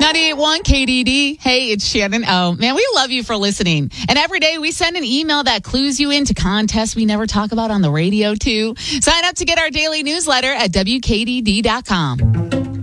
98.1 KDD. Hey, it's Shannon O. Man, we love you for listening. And every day we send an email that clues you into contests we never talk about on the radio, too. Sign up to get our daily newsletter at WKDD.com.